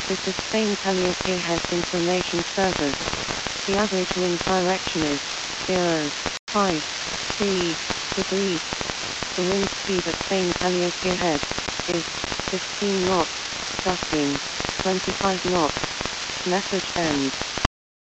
This is Spain Calliope Head Information Service. The average wind direction is 0.53 degrees. The wind speed at Spain Calliope Head is 15 knots, gusting 25 knots. Message ends.